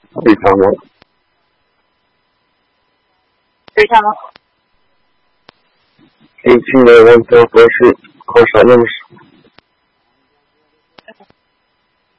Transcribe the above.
非常吗？ 非常。 可以请问问多是多少用